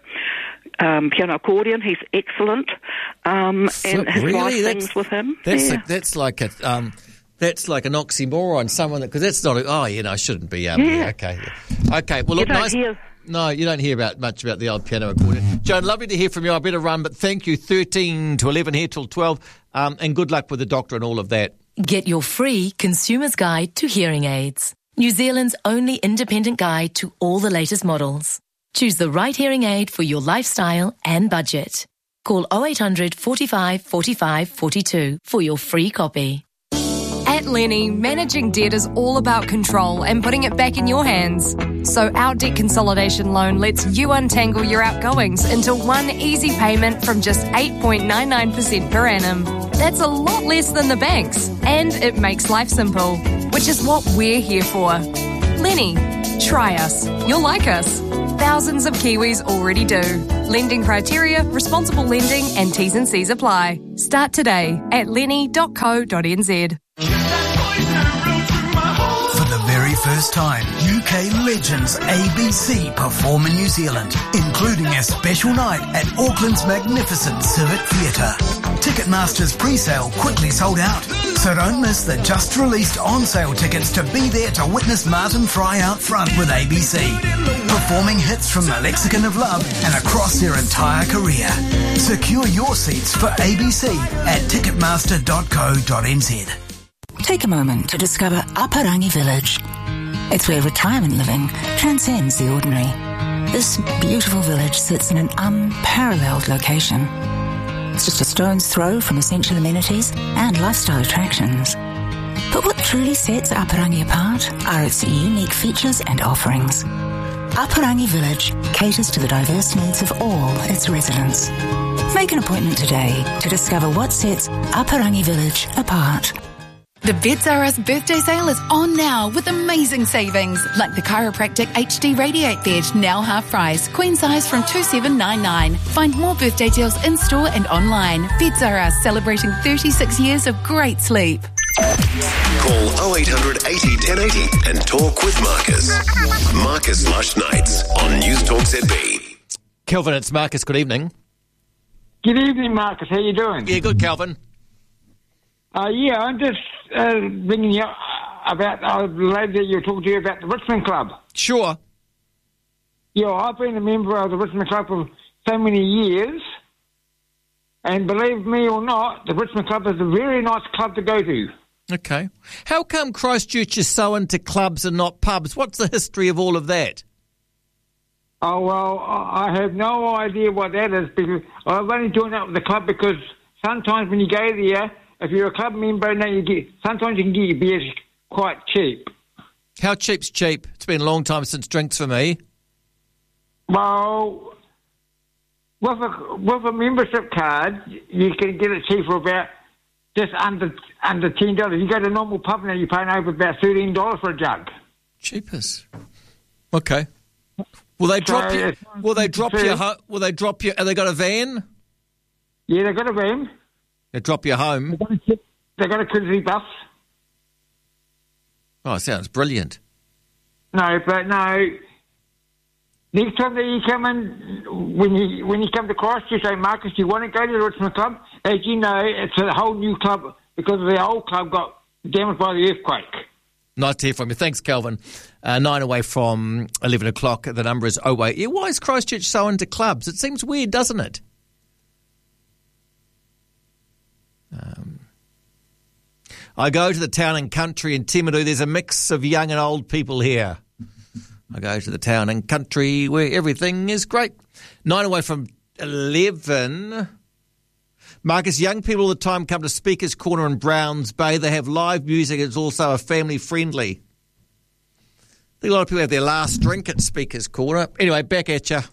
um, piano accordion. He's excellent, um, and his really? wife That's, sings with him. That's, yeah. a, that's like a... Um, That's like an oxymoron, someone that, because that's not, a, oh, you know, I shouldn't be, um, Yeah. yeah, okay. Yeah. Okay, well, You look, don't nice. hear- No, you don't hear about much about the old piano accordion. Joan, lovely to hear from you. I better run, but thank you, thirteen to eleven here till twelve, um, and good luck with the doctor and all of that. Get your free Consumer's Guide to Hearing Aids, New Zealand's only independent guide to all the latest models. Choose the right hearing aid for your lifestyle and budget. Call oh eight hundred, forty-five, forty-five, forty-two for your free copy. At At Lenny, managing debt is all about control and putting it back in your hands. So our debt consolidation loan lets you untangle your outgoings into one easy payment from just eight point nine nine percent per annum. That's a lot less than the banks, and it makes life simple, which is what we're here for. Lenny, try us. You'll like us. Thousands of Kiwis already do. Lending criteria, responsible lending and T's and C's apply. Start today at lenny dot co dot n z. For the very first time, U K legends A B C perform in New Zealand, including a special night at Auckland's magnificent Civic Theatre. Ticketmaster's pre-sale quickly sold out, so don't miss the just-released on-sale tickets to be there to witness Martin Fry out front with A B C, performing hits from the Lexicon of Love and across their entire career. Secure your seats for A B C at ticketmaster dot co dot n z. Take a moment to discover Aparangi Village. It's where retirement living transcends the ordinary. This beautiful village sits in an unparalleled location. It's just a stone's throw from essential amenities and lifestyle attractions. But what truly sets Aparangi apart are its unique features and offerings. Aparangi Village caters to the diverse needs of all its residents. Make an appointment today to discover what sets Aparangi Village apart. The Beds R Us birthday sale is on now with amazing savings, like the Chiropractic H D Radiate Bed, now half price, queen size from two thousand seven hundred ninety-nine. Find more birthday deals in store and online. Beds R Us, celebrating thirty-six years of great sleep. Call oh eight hundred eighty ten eighty and talk with Marcus. Marcus Lush Nights on News Talk Z B. Kelvin, it's Marcus. Good evening. Good evening, Marcus. How you doing? Yeah, good, Kelvin. Uh, yeah, I'm just uh, ringing you about uh, the lady that you were talking to about the Richmond Club. Sure. Yeah, I've been a member of the Richmond Club for so many years, and believe me or not, the Richmond Club is a very nice club to go to. Okay. How come Christchurch is so into clubs and not pubs? What's the history of all of that? Oh, well, I have no idea what that is, because I've only joined up with the club because sometimes when you go there, if you're a club member, now you get, sometimes you can get your beers quite cheap. How cheap's cheap? It's been a long time since drinks for me. Well, with a, with a membership card, you can get it cheap for about just under under ten dollars. You go to a normal pub now, you're paying over about thirteen dollars for a jug. Cheapest. Okay. Will they drop So, you? it's- Will they drop it's- you? ho- Will they drop you? Have they got a van? Yeah, they've got a van. They drop you home. They've got a courtesy bus. Oh, sounds brilliant. No, but no. Next time that you come in, when you when you come to Christchurch, say, Marcus, you want to go to the Richmond Club? As you know, it's a whole new club because the old club got damaged by the earthquake. Nice to hear from you. Thanks, Kelvin. Uh, nine away from eleven o'clock. The number is oh eight. Yeah, why is Christchurch so into clubs? It seems weird, doesn't it? Um, I go to the town and country in Timaru. There's a mix of young and old people here. I go to the town and country where everything is great. Nine away from eleven. Marcus, young people all the time come to Speaker's Corner in Browns Bay. They have live music. It's also a family-friendly. I think a lot of people have their last drink at Speaker's Corner. Anyway, back at you.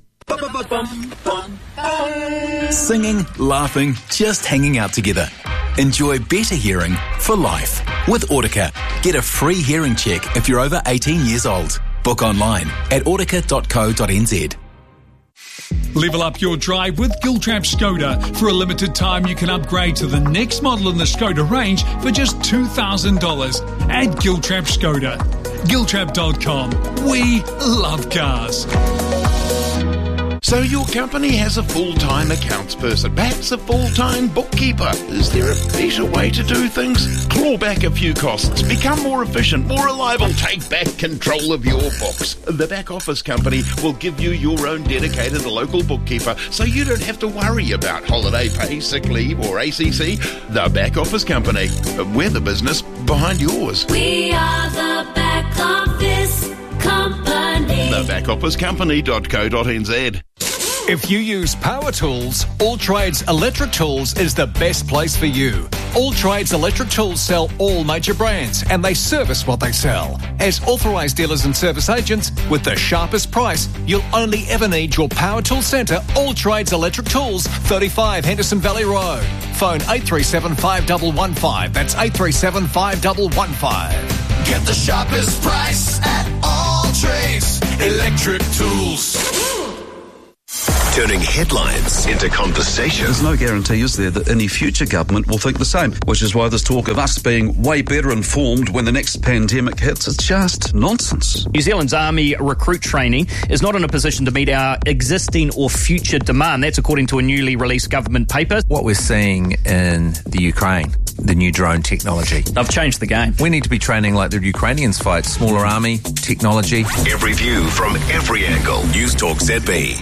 Singing, laughing, just hanging out together. Enjoy better hearing for life. With Audica, get a free hearing check if you're over eighteen years old. Book online at audica dot co dot n z. Level up your drive with Giltrap Skoda. For a limited time, you can upgrade to the next model in the Skoda range for just two thousand dollars at Giltrap Skoda. Giltrap dot com. We love cars. So your company has a full-time accounts person, perhaps a full-time bookkeeper. Is there a better way to do things? Claw back a few costs, become more efficient, more reliable, take back control of your books. The Back Office Company will give you your own dedicated local bookkeeper, so you don't have to worry about holiday pay, sick leave or A C C. The Back Office Company. We're the business behind yours. We are the Back Office Company. the back office company dot co dot n z. If you use power tools, All Trades Electric Tools is the best place for you. All Trades Electric Tools sell all major brands and they service what they sell. As authorised dealers and service agents with the sharpest price, you'll only ever need your power tool centre, All Trades Electric Tools, thirty-five Henderson Valley Road. Phone eight three seven, five one one five. That's eight three seven, five one one five. Get the sharpest price at All Trades Electric Tools. Turning headlines into conversation. There's no guarantee, is there, that any future government will think the same, which is why this talk of us being way better informed when the next pandemic hits is just nonsense. New Zealand's Army recruit training is not in a position to meet our existing or future demand. That's according to a newly released government paper. What we're seeing in the Ukraine, the new drone technology. They've changed the game. We need to be training like the Ukrainians fight. Smaller army, technology. Every view from every angle. News Talk Z B.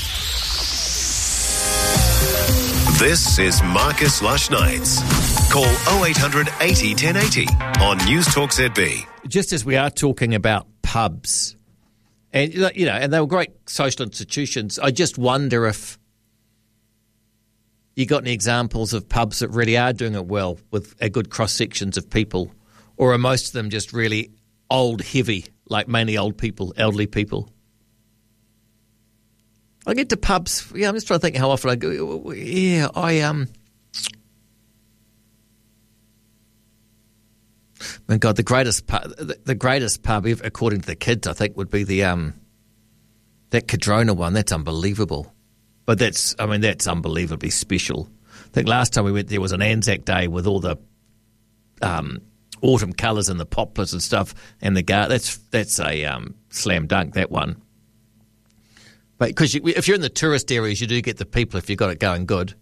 This is Marcus Lush Nights. Call oh eight hundred eighty ten eighty on News Talk Z B. Just as we are talking about pubs, and you know, and they were great social institutions, I just wonder if you got any examples of pubs that really are doing it well with a good cross sections of people, or are most of them just really old, heavy, like mainly old people, elderly people? I get to pubs. Yeah, I'm just trying to think how often I go. Yeah, I um. My God, the greatest pub, the, the greatest pub, according to the kids, I think, would be the um. That Cadrona one. That's unbelievable, but that's I mean that's unbelievably special. I think last time we went there was on Anzac Day with all the um autumn colours and the poplars and stuff, and the gar. That's that's a um slam dunk, that one. But because you, if you're in the tourist areas, you do get the people if you've got it going good.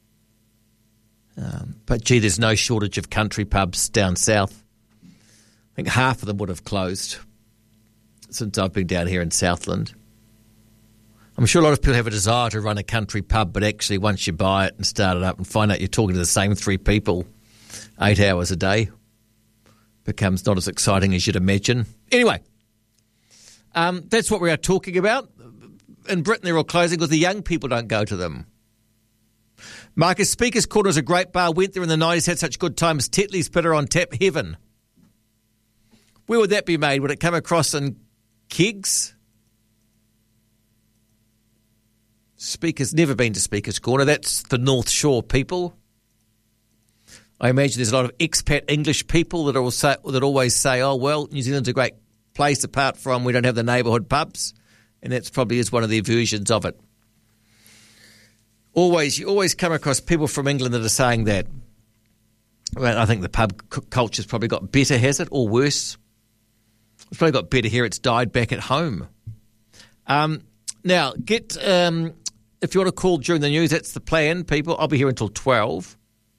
Um, but, gee, there's no shortage of country pubs down south. I think half of them would have closed since I've been down here in Southland. I'm sure a lot of people have a desire to run a country pub, but actually once you buy it and start it up and find out you're talking to the same three people eight hours a day, becomes not as exciting as you'd imagine. Anyway, um, that's what we are talking about. In Britain, they're all closing because the young people don't go to them. Marcus, Speaker's Corner is a great bar. Went there in the nineties, had such good times. Tetley's Bitter on tap, heaven. Where would that be made? Would it come across in kegs? Speaker's never been to Speaker's Corner. That's the North Shore people. I imagine there's a lot of expat English people that, will say, that always say, oh, well, New Zealand's a great place apart from we don't have the neighbourhood pubs. And that's probably is one of their versions of it. Always, you always come across people from England that are saying that. Well, I think the pub c- culture's probably got better, has it, or worse? It's probably got better here. It's died back at home. Um, now, get um, if you want to call during the news, that's the plan, people. I'll be here until twelve.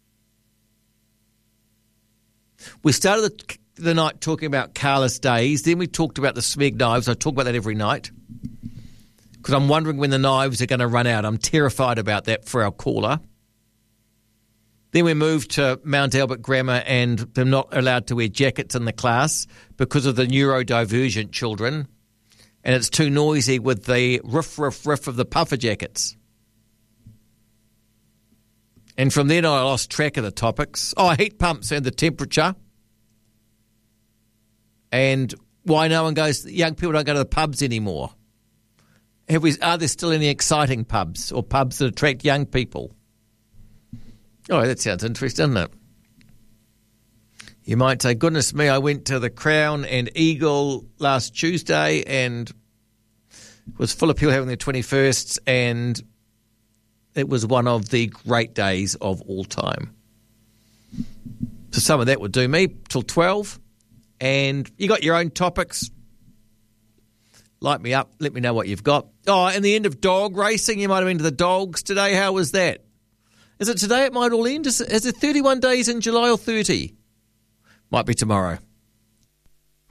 We started the, the night talking about Carless Days. Then we talked about the Smeg knives. I talk about that every night because I'm wondering when the knives are going to run out. I'm terrified about that for our caller. Then we moved to Mount Albert Grammar and they're not allowed to wear jackets in the class because of the neurodivergent children. And it's too noisy with the riff, riff, riff of the puffer jackets. And from then I lost track of the topics. Oh, heat pumps and the temperature. And why no one goes, young people don't go to the pubs anymore. Have we, are there still any exciting pubs or pubs that attract young people? Oh, that sounds interesting, doesn't it? You might say, goodness me, I went to the Crown and Eagle last Tuesday and was full of people having their twenty-firsts, and it was one of the great days of all time. So some of that would do me till twelve. And you got your own topics. Light me up. Let me know what you've got. Oh, and the end of dog racing. You might have been to the dogs today. How was that? Is it today it might all end? Is it, is it thirty-one days in July or thirty? Might be tomorrow.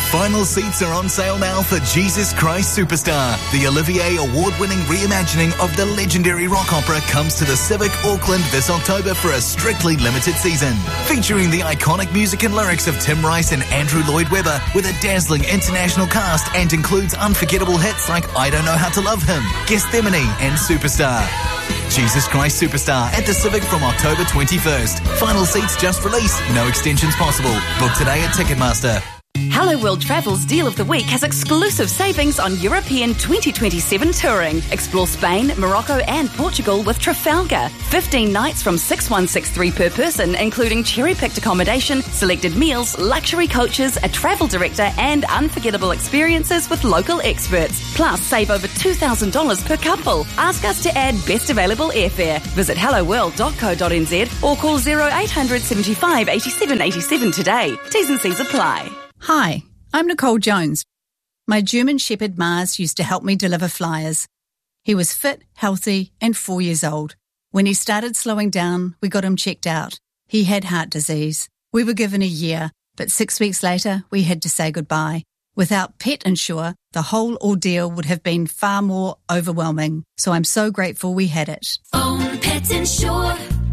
Final seats are on sale now for Jesus Christ Superstar. The Olivier award-winning reimagining of the legendary rock opera comes to the Civic Auckland this October for a strictly limited season. Featuring the iconic music and lyrics of Tim Rice and Andrew Lloyd Webber with a dazzling international cast and includes unforgettable hits like I Don't Know How to Love Him, Gethsemane and Superstar. Jesus Christ Superstar at the Civic from October twenty-first. Final seats just released. No extensions possible. Book today at Ticketmaster. Hello World Travel's Deal of the Week has exclusive savings on European twenty twenty-seven touring. Explore Spain, Morocco and Portugal with Trafalgar. fifteen nights from six thousand one hundred sixty-three per person, including cherry-picked accommodation, selected meals, luxury coaches, a travel director and unforgettable experiences with local experts. Plus, save over two thousand dollars per couple. Ask us to add best available airfare. Visit hello world dot co dot n z or call zero eight hundred seventy-five eighty-seven eighty-seven today. T's and C's apply. Hi, I'm Nicole Jones. My German Shepherd Mars used to help me deliver flyers. He was fit, healthy, and four years old. When he started slowing down, we got him checked out. He had heart disease. We were given a year, but six weeks later, we had to say goodbye. Without Pet Insure, the whole ordeal would have been far more overwhelming. So I'm so grateful we had it. Phone Pet Insure.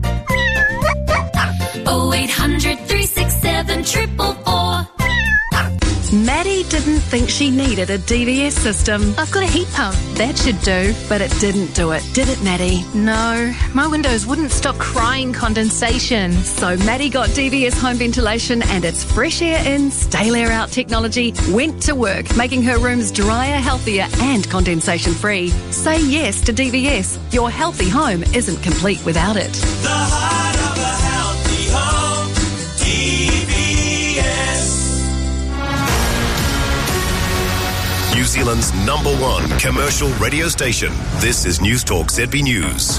oh eight hundred, three six seven, four four four. Maddie didn't think she needed a D V S system. I've got a heat pump. That should do, but it didn't do it, did it, Maddie? No, my windows wouldn't stop crying condensation. So Maddie got D V S home ventilation and its fresh air in, stale air out technology went to work, making her rooms drier, healthier and condensation free. Say yes to D V S. Your healthy home isn't complete without it. The heart of a healthy home, D V S. New Zealand's number one commercial radio station. This is News Talk Z B News.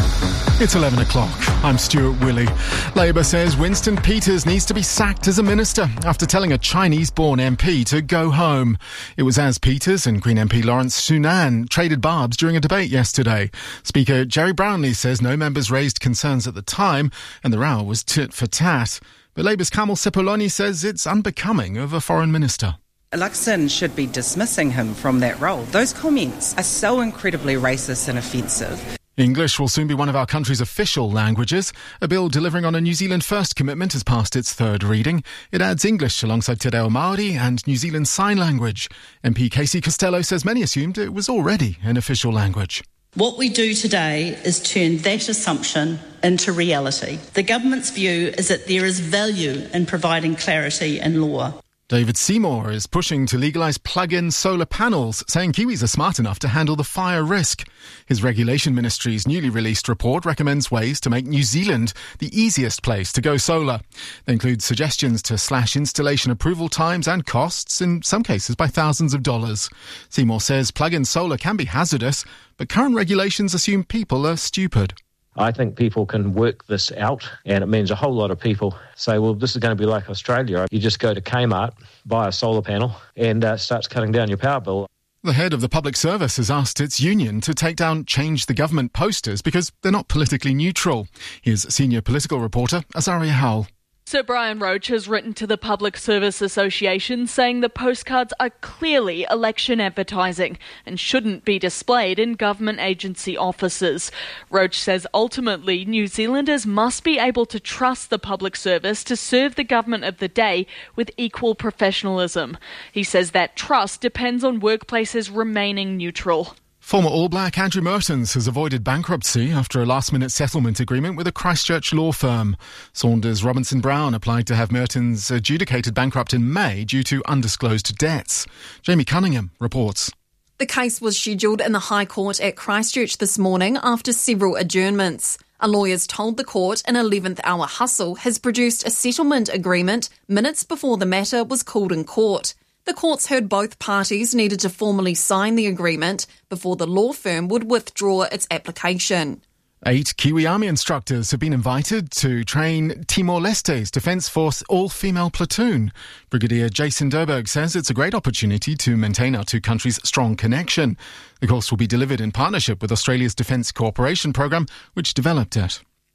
It's eleven o'clock. I'm Stuart Willey. Labour says Winston Peters needs to be sacked as a minister after telling a Chinese-born M P to go home. It was as Peters and Green M P Lawrence Sunan traded barbs during a debate yesterday. Speaker Jerry Brownlee says no members raised concerns at the time and the row was tit for tat. But Labour's Kamal Sepuloni says it's unbecoming of a foreign minister. Luxon should be dismissing him from that role. Those comments are so incredibly racist and offensive. English will soon be one of our country's official languages. A bill delivering on a New Zealand First commitment has passed its third reading. It adds English alongside Te Reo Māori and New Zealand Sign Language. M P Casey Costello says many assumed it was already an official language. What we do today is turn that assumption into reality. The government's view is that there is value in providing clarity in law. David Seymour is pushing to legalise plug-in solar panels, saying Kiwis are smart enough to handle the fire risk. His Regulation Ministry's newly released report recommends ways to make New Zealand the easiest place to go solar. They include suggestions to slash installation approval times and costs, in some cases by thousands of dollars. Seymour says plug-in solar can be hazardous, but current regulations assume people are stupid. I think people can work this out, and it means a whole lot of people say, well, this is going to be like Australia. You just go to Kmart, buy a solar panel, and uh, starts cutting down your power bill. The head of the public service has asked its union to take down Change the Government posters because they're not politically neutral. Here's senior political reporter Azaria Howell. Sir Brian Roach has written to the Public Service Association saying the postcards are clearly election advertising and shouldn't be displayed in government agency offices. Roach says ultimately New Zealanders must be able to trust the public service to serve the government of the day with equal professionalism. He says that trust depends on workplaces remaining neutral. Former All Black Andrew Mertens has avoided bankruptcy after a last-minute settlement agreement with a Christchurch law firm. Saunders Robinson Brown applied to have Mertens adjudicated bankrupt in May due to undisclosed debts. Jamie Cunningham reports. The case was scheduled in the High Court at Christchurch this morning after several adjournments. A lawyer's told the court an eleventh hour hustle has produced a settlement agreement minutes before the matter was called in court. The courts heard both parties needed to formally sign the agreement before the law firm would withdraw its application. Eight Kiwi Army instructors have been invited to train Timor-Leste's Defence Force all-female platoon. Brigadier Jason Durberg says it's a great opportunity to maintain our two countries' strong connection. The course will be delivered in partnership with Australia's Defence Cooperation Programme, which developed it.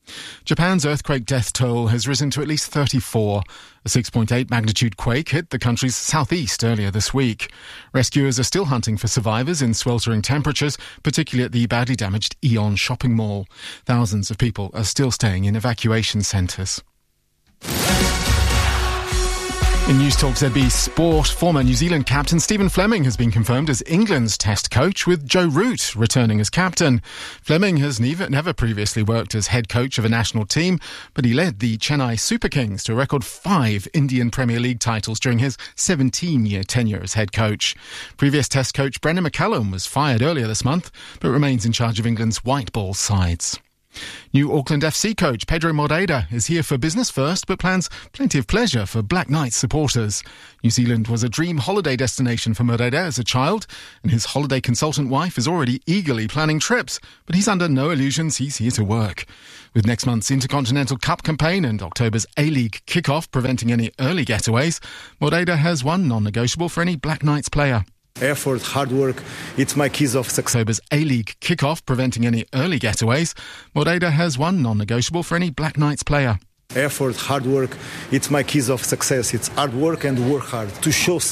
Japan's earthquake death toll has risen to at least thirty-four. A six point eight magnitude quake hit the country's southeast earlier this week. Rescuers are still hunting for survivors in sweltering temperatures, particularly at the badly damaged Aeon shopping mall. Thousands of people are still staying in evacuation centres. In News Talk Z B Sport, former New Zealand captain Stephen Fleming has been confirmed as England's Test coach, with Joe Root returning as captain. Fleming has never, never previously worked as head coach of a national team, but he led the Chennai Super Kings to a record five Indian Premier League titles during his seventeen-year tenure as head coach. Previous Test coach Brendan McCallum was fired earlier this month, but remains in charge of England's white ball sides. New Auckland F C coach Pedro Moreira is here for business first, but plans plenty of pleasure for Black Knights supporters. New Zealand was a dream holiday destination for Moreira as a child, and his holiday consultant wife is already eagerly planning trips, but he's under no illusions he's here to work. With next month's Intercontinental Cup campaign and October's A-League kick-off preventing any early getaways, Moreira has one non-negotiable for any Black Knights player. Effort, hard work, it's my keys of success. October's A-League kick-off preventing any early getaways. Moreira has one non-negotiable for any Black Knights player. Effort, hard work, it's my keys of success. It's hard work and work hard to show